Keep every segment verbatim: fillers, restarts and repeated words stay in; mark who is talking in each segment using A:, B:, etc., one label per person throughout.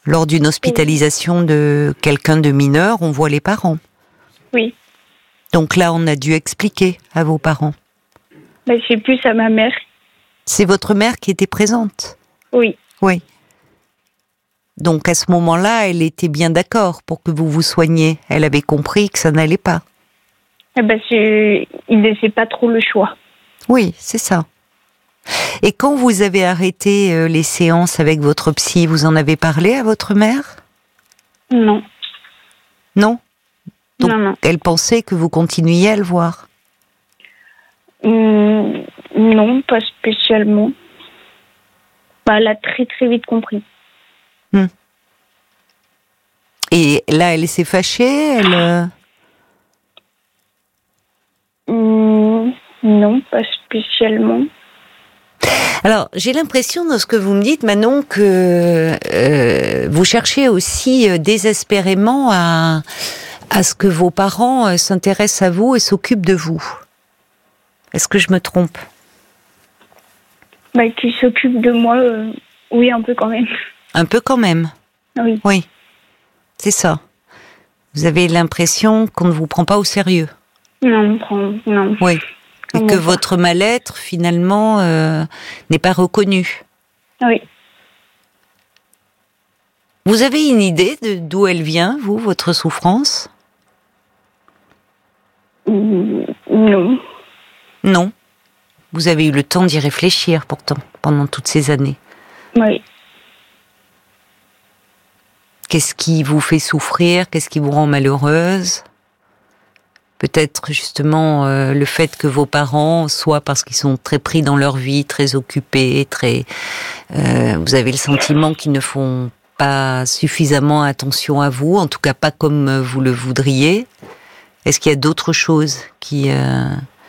A: Lors d'une hospitalisation de quelqu'un de mineur, on voit les parents.
B: Oui.
A: Donc là, on a dû expliquer à vos parents.
B: Bah, c'est plus à ma mère.
A: C'est votre mère qui était présente?
B: Oui.
A: Oui. Donc à ce moment-là, elle était bien d'accord pour que vous vous soigniez. Elle avait compris que ça n'allait pas.
B: Eh ben, c'est... il laissait pas trop le choix.
A: Oui, c'est ça. Et quand vous avez arrêté euh, les séances avec votre psy, vous en avez parlé à votre mère?
B: Non.
A: Non? Donc,
B: non, non.
A: Elle pensait que vous continuiez à le voir?
B: Mmh, non, pas spécialement. Bah, elle a très très vite compris.
A: Hum. Et là, elle s'est fâchée, elle... euh,
B: Mmh, non, pas spécialement.
A: Alors, j'ai l'impression dans ce que vous me dites, Manon, que euh, vous cherchez aussi euh, désespérément à, à ce que vos parents euh, s'intéressent à vous et s'occupent de vous. Est-ce que je me trompe?
B: Bah, qui s'occupe de moi, euh, oui, un peu quand même.
A: Un peu quand même.
B: Oui.
A: Oui, c'est ça. Vous avez l'impression qu'on ne vous prend pas au sérieux.
B: Non, on prend, non.
A: Oui. Et
B: On
A: que
B: va
A: votre mal-être, finalement, euh, n'est pas reconnu.
B: Oui.
A: Vous avez une idée de d'où elle vient, vous, votre souffrance?
B: Mmh, non.
A: Non. Vous avez eu le temps d'y réfléchir, pourtant, pendant toutes ces années.
B: Oui.
A: Qu'est-ce qui vous fait souffrir? Qu'est-ce qui vous rend malheureuse? Peut-être justement euh, le fait que vos parents, soit parce qu'ils sont très pris dans leur vie, très occupés, très, euh, vous avez le sentiment qu'ils ne font pas suffisamment attention à vous, en tout cas pas comme vous le voudriez. Est-ce qu'il y a d'autres choses qui euh,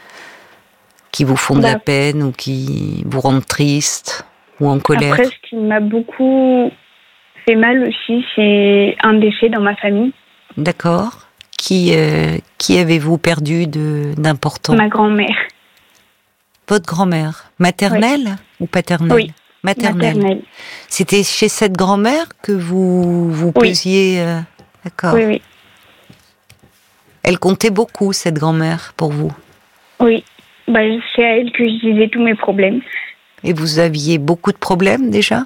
A: qui vous font de
B: Bah,
A: la peine ou qui vous rendent triste ou en colère?
B: Après, ce qui m'a beaucoup fait mal aussi, c'est un décès dans ma famille.
A: D'accord. Qui, euh, qui avez-vous perdu de, d'important?
B: Ma grand-mère.
A: Votre grand-mère, maternelle oui. ou paternelle?
B: Oui,
A: maternelle.
B: maternelle.
A: C'était chez cette grand-mère que vous, vous
B: oui.
A: pesiez euh... D'accord.
B: Oui, oui.
A: Elle comptait beaucoup, cette grand-mère, pour vous?
B: Oui, bah, c'est à elle que je disais tous mes problèmes.
A: Et vous aviez beaucoup de problèmes, déjà?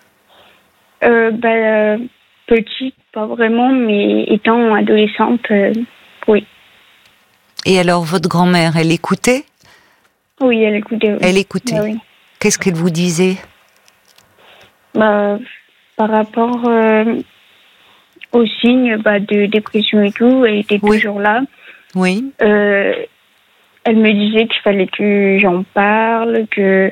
B: euh, bah, euh, Petite, pas vraiment, mais étant adolescente, euh, oui.
A: Et alors, votre grand-mère, elle écoutait?
B: Oui, elle écoutait. Oui.
A: Elle écoutait.
B: Bah, oui.
A: Qu'est-ce qu'elle vous disait?
B: Bah, par rapport euh, aux signes bah, de dépression et tout, elle était
A: oui.
B: toujours là.
A: Oui.
B: Euh, elle me disait qu'il fallait que j'en parle, que,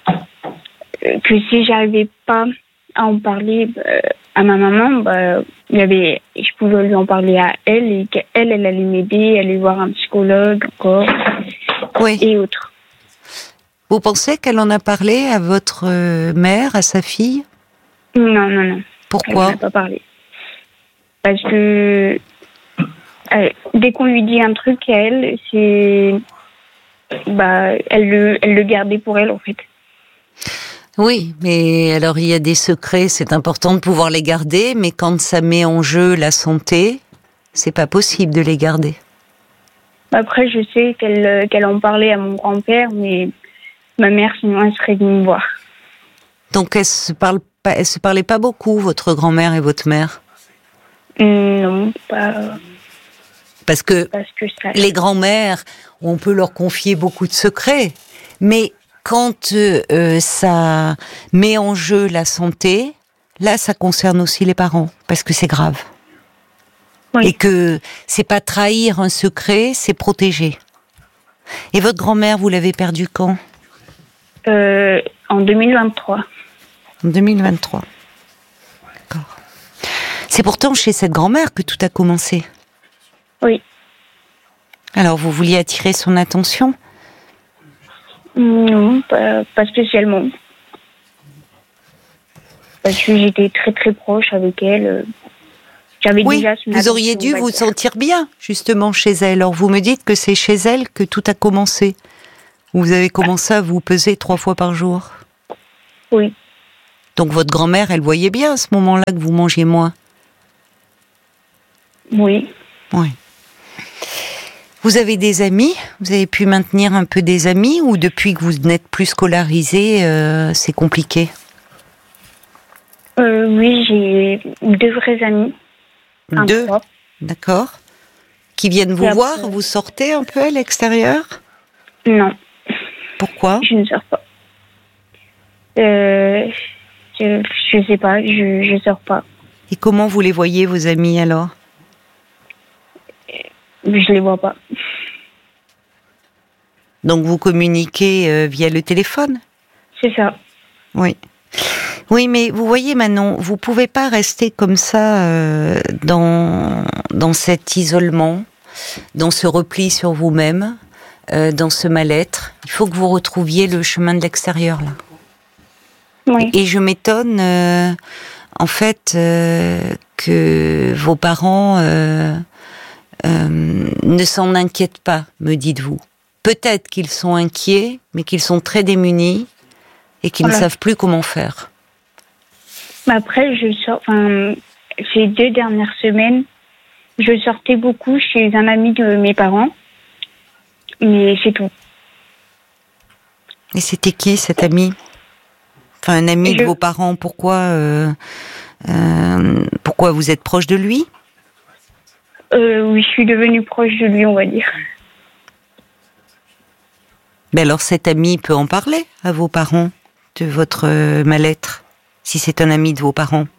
B: que si j'arrivais pas à en parler bah, à ma maman, bah, il y avait, je pouvais lui en parler à elle et qu'elle, elle allait m'aider, aller voir un psychologue encore
A: oui.
B: et autres.
A: Vous pensez qu'elle en a parlé à votre mère, à sa fille?
B: Non, non, non.
A: Pourquoi?
B: Elle n'en a pas parlé. Parce que euh, dès qu'on lui dit un truc à elle, c'est, bah, elle le, elle le gardait pour elle en fait.
A: Oui, mais alors il y a des secrets, c'est important de pouvoir les garder, mais quand ça met en jeu la santé, c'est pas possible de les garder.
B: Après, je sais qu'elle, qu'elle en parlait à mon grand-père, mais ma mère, sinon, elle serait venue me voir.
A: Donc elle se parle pas, elle se parlait pas beaucoup, votre grand-mère et votre mère?
B: Non, pas.
A: Parce que,
B: parce que ça...
A: les grands-mères, on peut leur confier beaucoup de secrets, mais quand euh, ça met en jeu la santé, là, ça concerne aussi les parents, parce que c'est grave. Oui. Et que c'est pas trahir un secret, c'est protéger. Et votre grand-mère, vous l'avez perdue quand?
B: euh, En deux mille vingt-trois.
A: En deux mille vingt-trois. D'accord. C'est pourtant chez cette grand-mère que tout a commencé.
B: Oui.
A: Alors, vous vouliez attirer son attention?
B: Non, pas, pas spécialement. Parce que j'étais très très proche avec elle. J'avais
A: oui,
B: déjà son
A: vous auriez dû vous sentir bien, justement, chez elle. Alors, vous me dites que c'est chez elle que tout a commencé. Vous avez commencé à vous peser trois fois par jour.
B: Oui.
A: Donc votre grand-mère, elle voyait bien à ce moment-là que vous mangiez moins.
B: Oui.
A: Oui. Vous avez des amis? Vous avez pu maintenir un peu des amis, ou depuis que vous n'êtes plus scolarisé, euh, c'est compliqué?
B: Euh, oui, j'ai deux vrais amis. Un
A: Deux?
B: trois.
A: D'accord. Qui viennent vous
B: Et
A: voir?
B: après-
A: Vous sortez un peu à l'extérieur?
B: Non,
A: Pourquoi?
B: je ne sors pas. Euh, je, je sais pas, je, je sors pas.
A: Et comment vous les voyez, vos amis, alors?
B: Je les vois pas.
A: Donc vous communiquez euh, via le téléphone?
B: C'est ça.
A: Oui. Oui, mais vous voyez, Manon, vous pouvez pas rester comme ça euh, dans dans cet isolement, dans ce repli sur vous-même, euh, dans ce mal-être. Il faut que vous retrouviez le chemin de l'extérieur, là.
B: Oui.
A: Et je m'étonne, euh, en fait, euh, que vos parents euh, euh, ne s'en inquiètent pas, me dites-vous. Peut-être qu'ils sont inquiets, mais qu'ils sont très démunis et qu'ils
B: Voilà.
A: ne savent plus comment faire.
B: Mais après, je sors. Enfin, ces deux dernières semaines, je sortais beaucoup chez un ami de mes parents, mais c'est tout.
A: Et c'était qui, cet ami? Enfin, un ami
B: Je-
A: de vos parents, pourquoi euh, euh, pourquoi vous êtes proche de lui?
B: Euh, oui, je suis devenue proche de lui, on va dire.
A: Ben alors cet ami peut en parler à vos parents de votre euh, mal-être, si c'est un ami de vos parents.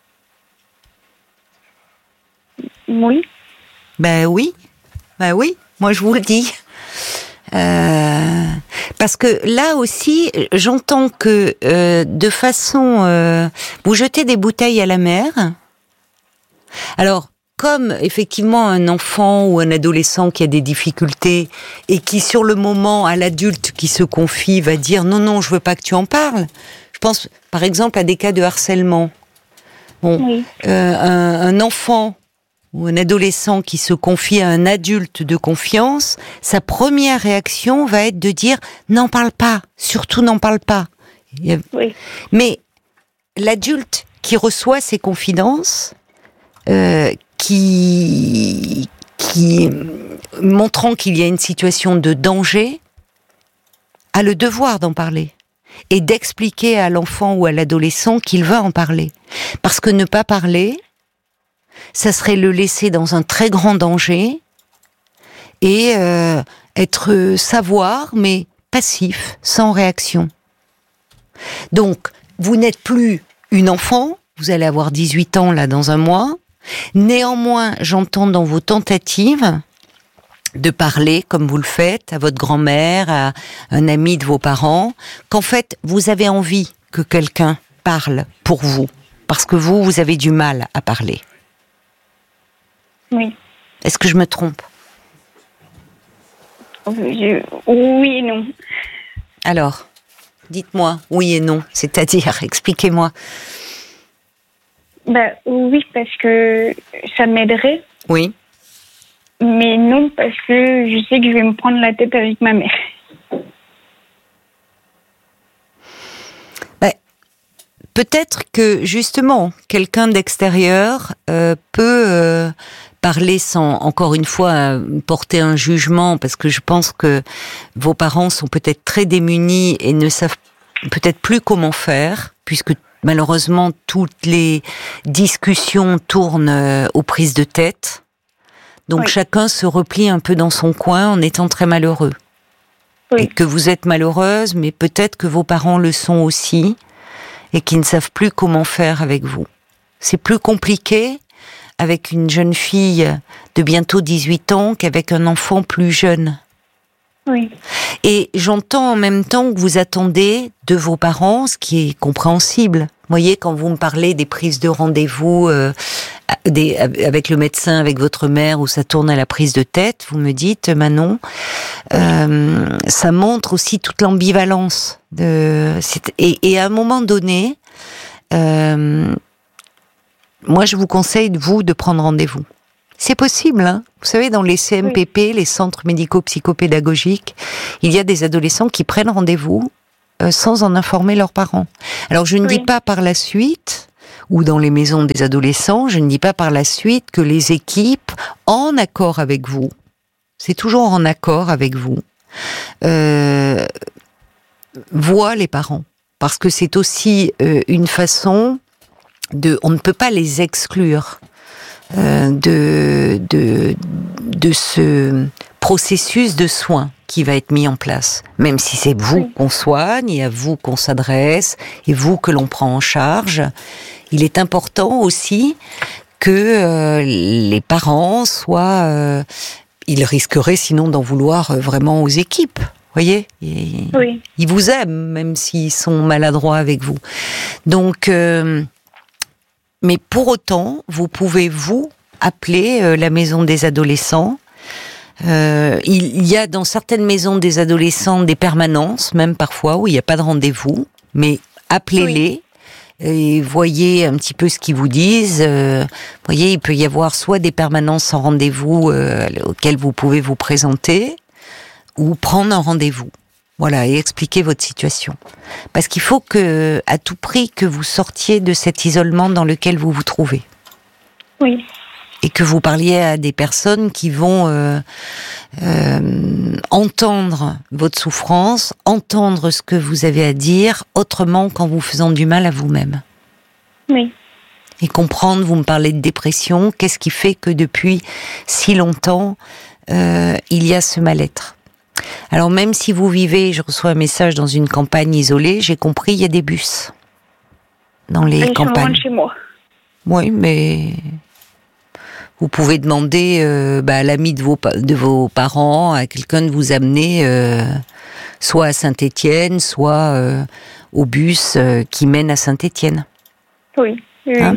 B: Oui.
A: Ben oui, ben oui, moi je vous le dis. Euh, parce que là aussi, j'entends que euh, de façon... Euh, vous jetez des bouteilles à la mer. Alors, comme effectivement un enfant ou un adolescent qui a des difficultés et qui sur le moment à l'adulte qui se confie va dire non non je veux pas que tu en parles. Je pense par exemple à des cas de harcèlement. Bon,
B: Oui.
A: euh, un, un enfant ou un adolescent qui se confie à un adulte de confiance, sa première réaction va être de dire n'en parle pas, surtout n'en parle pas.
B: Oui.
A: Mais l'adulte qui reçoit ces confidences, euh, qui, qui montrant qu'il y a une situation de danger, a le devoir d'en parler et d'expliquer à l'enfant ou à l'adolescent qu'il va en parler. Parce que ne pas parler, ça serait le laisser dans un très grand danger et euh, être savoir, mais passif, sans réaction. Donc, vous n'êtes plus une enfant, vous allez avoir dix-huit ans là dans un mois. Néanmoins, j'entends dans vos tentatives de parler, comme vous le faites, à votre grand-mère, à un ami de vos parents, qu'en fait, vous avez envie que quelqu'un parle pour vous, parce que vous, vous avez du mal à parler.
B: Oui.
A: Est-ce que je me trompe?
B: Je- Oui et non.
A: Alors, dites-moi, oui et non, c'est-à-dire, expliquez-moi.
B: Bah, oui, parce que ça m'aiderait,
A: Oui.
B: mais non, parce que je sais que je vais me prendre la tête avec ma mère.
A: Ben, peut-être que, justement, quelqu'un d'extérieur euh, peut euh, parler sans, encore une fois, euh, porter un jugement, parce que je pense que vos parents sont peut-être très démunis et ne savent peut-être plus comment faire, puisque malheureusement, toutes les discussions tournent euh, aux prises de tête. Donc
B: Oui.
A: chacun se replie un peu dans son coin en étant très malheureux.
B: Oui.
A: Et que vous êtes malheureuse, mais peut-être que vos parents le sont aussi, et qu'ils ne savent plus comment faire avec vous. C'est plus compliqué avec une jeune fille de bientôt dix-huit ans qu'avec un enfant plus jeune.
B: Oui.
A: Et j'entends en même temps que vous attendez de vos parents, ce qui est compréhensible. Vous voyez, quand vous me parlez des prises de rendez-vous euh, des, avec le médecin, avec votre mère, où ça tourne à la prise de tête, vous me dites, Manon, euh, ça montre aussi toute l'ambivalence. De, c'est, et, et à un moment donné, euh, moi je vous conseille, vous, de prendre rendez-vous. C'est possible, hein. Vous savez, dans les C M P P, oui. Les centres médico-psychopédagogiques, il y a des adolescents qui prennent rendez-vous euh, sans en informer leurs parents. Alors je ne oui. dis pas par la suite, ou dans les maisons des adolescents, je ne dis pas par la suite que les équipes, en accord avec vous, c'est toujours en accord avec vous, euh, voient les parents. Parce que c'est aussi euh, une façon de... On ne peut pas les exclure euh, de, de, de ce processus de soins qui va être mis en place. Même si c'est vous oui. qu'on soigne, et à vous qu'on s'adresse, et vous que l'on prend en charge, il est important aussi que euh, les parents soient... Euh, ils risqueraient sinon d'en vouloir vraiment aux équipes. Vous voyez, ils,
B: oui.
A: ils vous aiment, même s'ils sont maladroits avec vous. Donc, euh, mais pour autant, vous pouvez, vous, appeler euh, la maison des adolescents. Euh, il y a dans certaines maisons des adolescents des permanences, même parfois, où il n'y a pas de rendez-vous. Mais appelez-les oui. et voyez un petit peu ce qu'ils vous disent. Euh, vous voyez, il peut y avoir soit des permanences sans rendez-vous euh, auxquelles vous pouvez vous présenter, ou prendre un rendez-vous, voilà, et expliquer votre situation. Parce qu'il faut que, à tout prix, que vous sortiez de cet isolement dans lequel vous vous trouvez.
B: Oui.
A: Et que vous parliez à des personnes qui vont euh, euh, entendre votre souffrance, entendre ce que vous avez à dire, autrement qu'en vous faisant du mal à vous-même.
B: Oui.
A: Et comprendre, vous me parlez de dépression, qu'est-ce qui fait que depuis si longtemps, euh, il y a ce mal-être. Alors même si vous vivez, je reçois un message dans une campagne isolée, j'ai compris, il y a des bus dans les
B: Ils
A: campagnes.
B: sont loin de chez moi.
A: Oui, mais vous pouvez demander euh, bah, à l'ami de vos, de vos parents, à quelqu'un de vous amener euh, soit à Saint-Étienne, soit euh, au bus euh, qui mène à Saint-Étienne.
B: Oui. oui.
A: Hein ?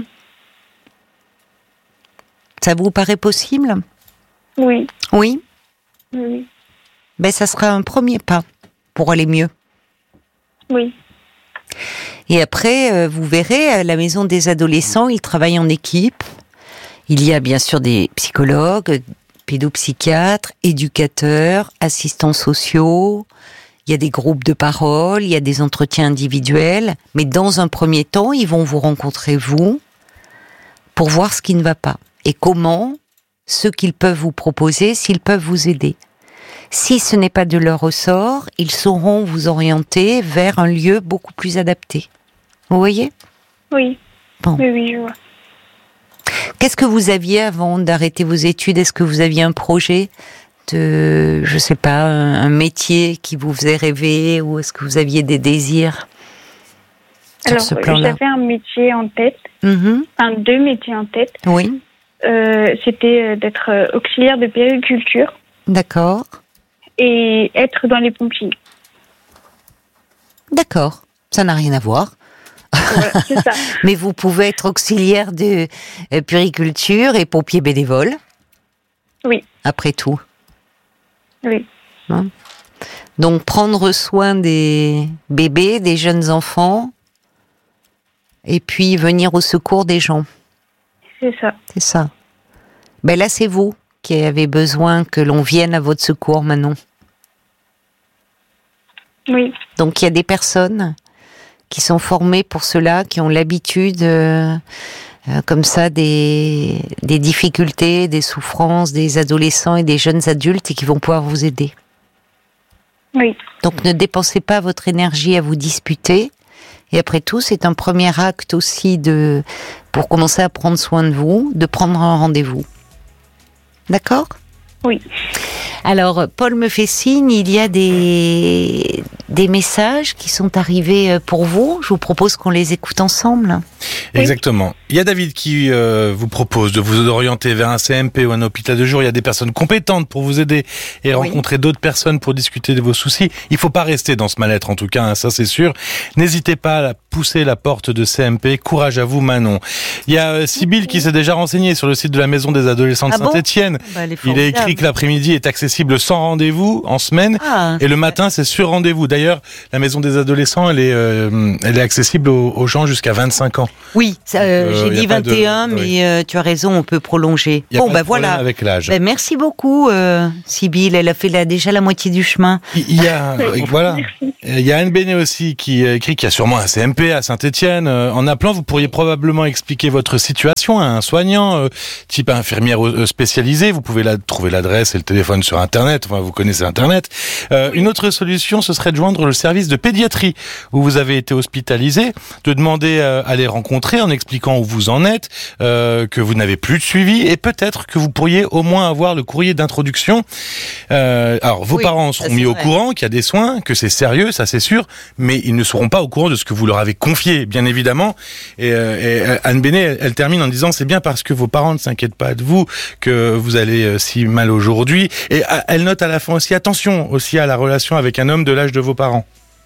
A: Ça vous paraît possible ?
B: Oui.
A: Oui ?
B: Oui.
A: Ben, ça sera un premier pas pour aller mieux.
B: Oui.
A: Et après, euh, vous verrez, à la maison des adolescents, ils travaillent en équipe. Il y a bien sûr des psychologues, pédopsychiatres, éducateurs, assistants sociaux. Il y a des groupes de parole, il y a des entretiens individuels. Mais dans un premier temps, ils vont vous rencontrer, vous, pour voir ce qui ne va pas. Et comment, ce qu'ils peuvent vous proposer, s'ils peuvent vous aider. Si ce n'est pas de leur ressort, ils sauront vous orienter vers un lieu beaucoup plus adapté. Vous voyez ?
B: Oui.
A: Bon.
B: Oui, oui, je vois.
A: Qu'est-ce que vous aviez avant d'arrêter vos études ? Est-ce que vous aviez un projet de, je sais pas, un, un métier qui vous faisait rêver, ou est-ce que vous aviez des désirs sur
B: Alors,
A: ce plan-là ?
B: j'avais un métier en tête,
A: mm-hmm.
B: enfin deux métiers en tête.
A: Oui.
B: Euh, c'était d'être auxiliaire de puériculture.
A: D'accord.
B: Et être dans les pompiers.
A: D'accord, ça n'a rien à voir.
B: Voilà, c'est ça.
A: Mais vous pouvez être auxiliaire de euh, puériculture et pompier bénévole.
B: Oui.
A: Après tout.
B: Oui.
A: Hein ? Donc prendre soin des bébés, des jeunes enfants, et puis venir au secours des gens.
B: C'est ça.
A: C'est ça. Ben là, c'est vous qui avez besoin que l'on vienne à votre secours, Manon.
B: Oui.
A: Donc il y a des personnes qui sont formées pour cela, qui ont l'habitude, euh, euh, comme ça, des, des difficultés, des souffrances, des adolescents et des jeunes adultes, et qui vont pouvoir vous aider.
B: Oui.
A: Donc ne dépensez pas votre énergie à vous disputer. Et après tout, c'est un premier acte aussi de, pour commencer à prendre soin de vous, de prendre un rendez-vous. D'accord ?
B: Oui.
A: Alors, Paul me fait signe, il y a des, des messages qui sont arrivés pour vous. Je vous propose qu'on les écoute ensemble.
C: Exactement. Il y a David qui euh, vous propose de vous orienter vers un C M P ou un hôpital de jour. Il y a des personnes compétentes pour vous aider et rencontrer oui. d'autres personnes pour discuter de vos soucis. Il ne faut pas rester dans ce mal-être, en tout cas, hein, ça c'est sûr. N'hésitez pas à pousser la porte de C M P. Courage à vous, Manon. Il y a euh, Sybille qui s'est déjà renseignée sur le site de la Maison des Adolescents de ah Saint-Étienne.
A: Bon bah,
C: il est écrit que l'après-midi est accessible sans rendez-vous en semaine.
A: Ah,
C: et le matin, c'est sur rendez-vous. D'ailleurs, d'ailleurs, la maison des adolescents, elle est, euh, elle est accessible aux, aux gens jusqu'à vingt-cinq ans.
A: Oui, ça, euh, euh, j'ai dit vingt et un, de... mais oui. euh, tu as raison, on peut prolonger.
C: Il y a bon, pas ben de voilà. Avec l'âge.
A: Ben, merci beaucoup, euh, Sybille. Elle a fait la, déjà la moitié du chemin.
C: Il y a, voilà. Il y a Anne Bénet aussi qui écrit qu'il y a sûrement un C M P à Saint-Étienne. En appelant, vous pourriez probablement expliquer votre situation à un soignant, euh, type infirmière spécialisée. Vous pouvez la, trouver l'adresse et le téléphone sur Internet. Enfin, vous connaissez Internet. Euh, une autre solution, ce serait de joindre le service de pédiatrie où vous avez été hospitalisé, de demander euh, à les rencontrer en expliquant où vous en êtes, euh, que vous n'avez plus de suivi et peut-être que vous pourriez au moins avoir le courrier d'introduction. Euh, alors, vos oui, parents seront mis vrai. au courant qu'il y a des soins, que c'est sérieux, ça c'est sûr, mais ils ne seront pas au courant de ce que vous leur avez confié, bien évidemment. Et, euh, et Anne Bénet, elle, elle termine en disant c'est bien parce que vos parents ne s'inquiètent pas de vous que vous allez euh, si mal aujourd'hui. Et euh, elle note à la fin aussi attention aussi à la relation avec un homme de l'âge de vos parents.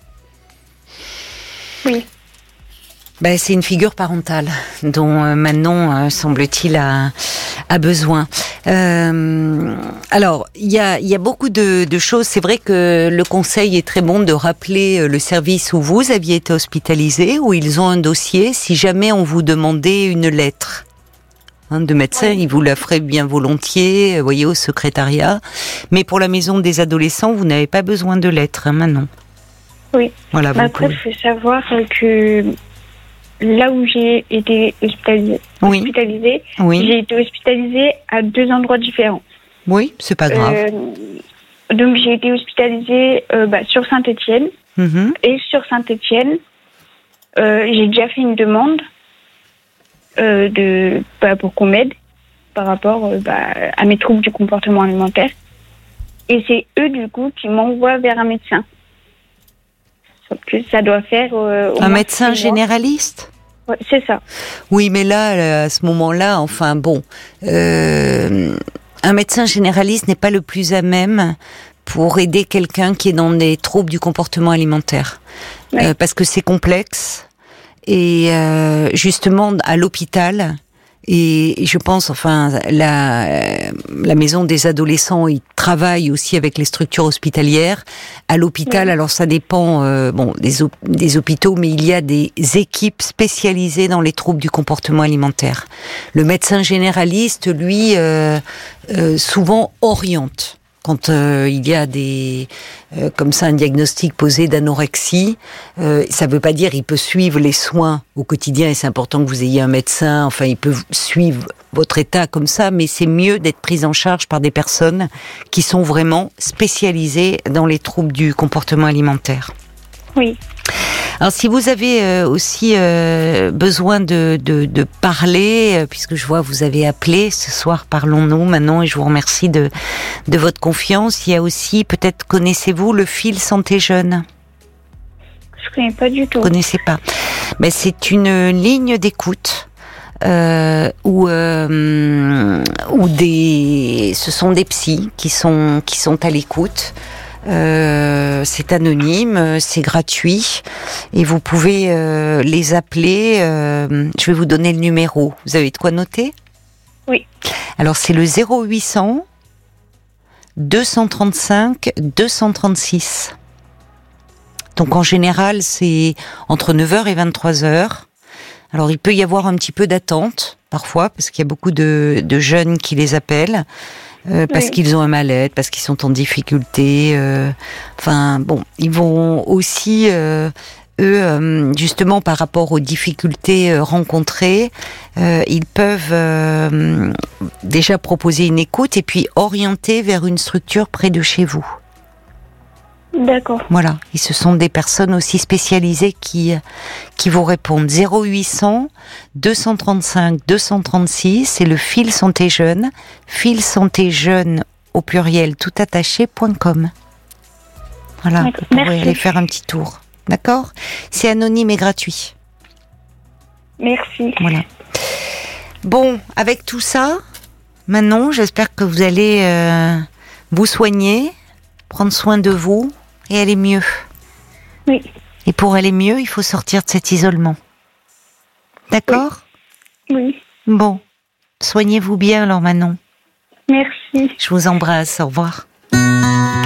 B: Oui.
A: Ben, c'est une figure parentale dont euh, Manon, euh, semble-t-il, a, a besoin. Euh, alors, il y a, y a beaucoup de, de choses. C'est vrai que le conseil est très bon de rappeler le service où vous aviez été hospitalisé, où ils ont un dossier, si jamais on vous demandait une lettre. Hein, de médecin, oui. Ils vous la feraient bien volontiers, vous voyez, au secrétariat. Mais pour la maison des adolescents, vous n'avez pas besoin de lettre, hein, Manon.
B: Oui.
A: Voilà,
B: après, il faut savoir que là où j'ai été hospitalisée,
A: oui.
B: hospitalisée
A: oui.
B: j'ai été hospitalisée à deux endroits différents.
A: Oui, c'est pas grave.
B: Euh, donc, j'ai été hospitalisée euh, bah, sur Saint-Étienne.
A: Mm-hmm.
B: Et sur Saint-Étienne, euh, j'ai déjà fait une demande euh, de, bah, pour qu'on m'aide par rapport euh, bah, à mes troubles du comportement alimentaire. Et c'est eux, du coup, qui m'envoient vers un médecin. Sauf que ça doit faire... Euh,
A: un médecin généraliste ?
B: Ouais, c'est ça.
A: Oui, mais là, à ce moment-là, enfin bon, euh, un médecin généraliste n'est pas le plus à même pour aider quelqu'un qui est dans des troubles du comportement alimentaire. Ouais. Euh, parce que c'est complexe. Et euh, justement, à l'hôpital... Et je pense, enfin, la, la maison des adolescents, ils travaillent aussi avec les structures hospitalières. À l'hôpital, oui. Alors ça dépend, euh, bon, des, des hôpitaux, mais il y a des équipes spécialisées dans les troubles du comportement alimentaire. Le médecin généraliste, lui, euh, euh, souvent oriente. Quand euh, il y a des, euh, comme ça, un diagnostic posé d'anorexie, euh, ça ne veut pas dire il peut suivre les soins au quotidien, et c'est important que vous ayez un médecin, enfin il peut suivre votre état comme ça, mais c'est mieux d'être pris en charge par des personnes qui sont vraiment spécialisées dans les troubles du comportement alimentaire.
B: Oui.
A: Alors si vous avez euh, aussi euh, besoin de, de, de parler, euh, puisque je vois vous avez appelé ce soir, parlons-nous maintenant, et je vous remercie de, de votre confiance. Il y a aussi, peut-être connaissez-vous le fil Santé Jeune ?
B: Je ne connais pas du tout.
A: Vous ne connaissez pas ? Ben, c'est une ligne d'écoute. Euh, où, euh, où des, ce sont des psys qui sont, qui sont à l'écoute. Euh, c'est anonyme, c'est gratuit et vous pouvez euh, les appeler. Euh, je vais vous donner le numéro. Vous avez de quoi noter ?
B: Oui.
A: Alors c'est le zéro huit cents deux cent trente-cinq deux cent trente-six. Donc en général c'est entre neuf heures et vingt-trois heures. Alors il peut y avoir un petit peu d'attente parfois parce qu'il y a beaucoup de, de jeunes qui les appellent. Euh, parce oui. qu'ils ont un mal-être, parce qu'ils sont en difficulté. Euh, enfin, bon, ils vont aussi, euh, eux, euh, justement, par rapport aux difficultés euh, rencontrées, euh, ils peuvent euh, déjà proposer une écoute et puis orienter vers une structure près de chez vous.
B: D'accord.
A: Voilà, et ce sont des personnes aussi spécialisées qui qui vous répondent. zéro huit cents deux cent trente-cinq deux cent trente-six, c'est le fil Santé Jeune, fil Santé Jeune au pluriel tout attaché point com. Voilà,
B: d'accord.
A: Vous pourrez
B: Merci.
A: aller faire un petit tour. D'accord ? C'est anonyme et gratuit.
B: Merci.
A: Voilà. Bon, avec tout ça, maintenant, j'espère que vous allez euh, vous soigner, prendre soin de vous et aller mieux.
B: Oui.
A: Et pour aller mieux, il faut sortir de cet isolement. D'accord ?
B: Oui.
A: Bon. Soignez-vous bien alors, Manon.
B: Merci.
A: Je vous embrasse. Au revoir.